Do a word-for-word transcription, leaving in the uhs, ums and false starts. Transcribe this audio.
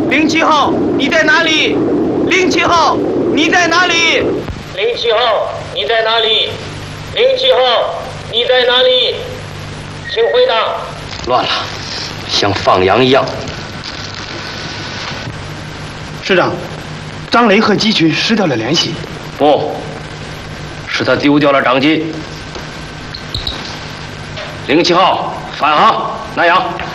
零七号，你在哪里？零七号，你在哪里？ 零七号，你在哪里？零七号，你在哪里？请回答。 乱了，像放羊一样。 师长，张雷和鸡群失掉了联系。 不，是他丢掉了掌机。零七号，返航，南阳。